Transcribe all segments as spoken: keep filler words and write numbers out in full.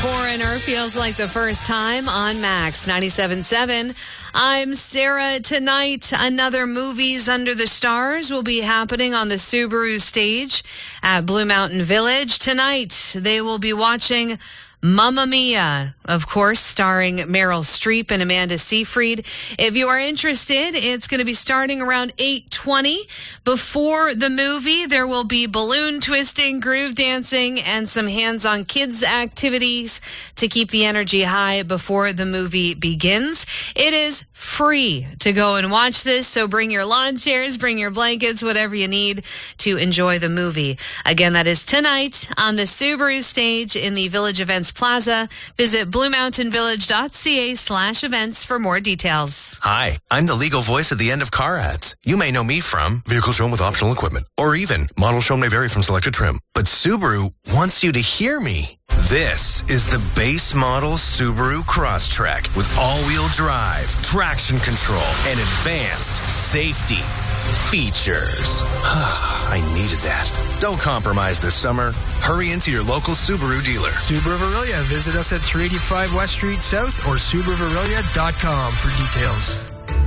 Foreigner feels like the first time on Max ninety-seven point seven. I'm Sarah. Tonight, another Movies Under the Stars will be happening on the Subaru stage at Blue Mountain Village. Tonight, they will be watching Mamma Mia, of course, starring Meryl Streep and Amanda Seyfried. If you are interested, it's going to be starting around eight twenty. Before the movie, there will be balloon twisting, groove dancing, and some hands-on kids activities to keep the energy high before the movie begins. It is free to go and watch this, so bring your lawn chairs, bring your blankets, whatever you need to enjoy the movie. Again, that is tonight on the Subaru stage in the Village Events Plaza. Visit bluemountainvillage.ca slash events for more details. Hi, I'm the legal voice at the end of car ads. You may know me from vehicle shown with optional equipment, or even model shown may vary from selected trim. But Subaru wants you to hear me. This is the base model Subaru Crosstrek with all-wheel drive, traction control, and advanced safety features. I needed that. Don't compromise this summer. Hurry into your local Subaru dealer. Subaru of Aurelia. Visit us at three eighty-five West Street South or subaru of aurelia dot com for details.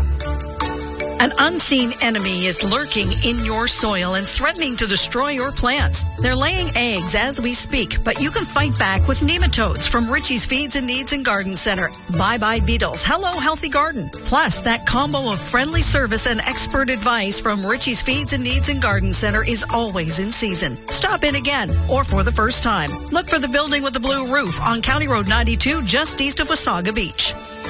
An unseen enemy is lurking in your soil and threatening to destroy your plants. They're laying eggs as we speak, but you can fight back with nematodes from Richie's Feeds and Needs and Garden Center. Bye-bye beetles. Hello, healthy garden. Plus, that combo of friendly service and expert advice from Richie's Feeds and Needs and Garden Center is always in season. Stop in again or for the first time. Look for the building with the blue roof on County Road ninety-two just east of Wasaga Beach.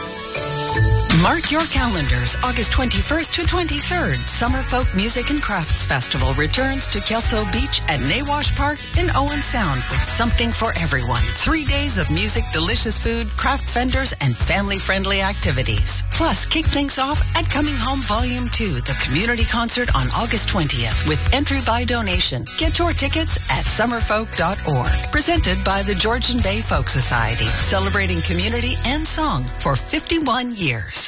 Mark your calendars. August twenty-first to twenty-third, Summer Folk Music and Crafts Festival returns to Kelso Beach at Nawash Park in Owen Sound with something for everyone. Three days of music, delicious food, craft vendors, and family-friendly activities. Plus, kick things off at Coming Home Volume two, the community concert on August twentieth with entry by donation. Get your tickets at summerfolk dot org. Presented by the Georgian Bay Folk Society, celebrating community and song for fifty-one years.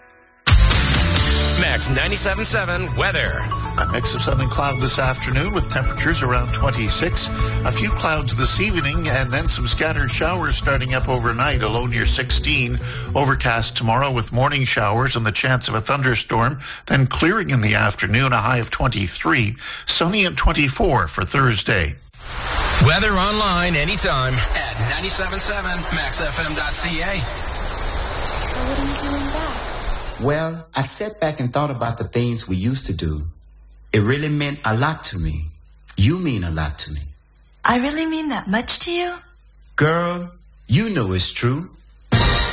Max ninety-seven point seven weather. A mix of sun and cloud this afternoon with temperatures around twenty-six. A few clouds this evening and then some scattered showers starting up overnight, a low near sixteen. Overcast tomorrow with morning showers and the chance of a thunderstorm, then clearing in the afternoon, a high of twenty-three. Sunny at twenty-four for Thursday. Weather online anytime at ninety-seven point seven max f m dot c a. So what are you doing back? Well, I sat back and thought about the things we used to do. It really meant a lot to me. You mean a lot to me. I really mean that much to you? Girl, you know it's true.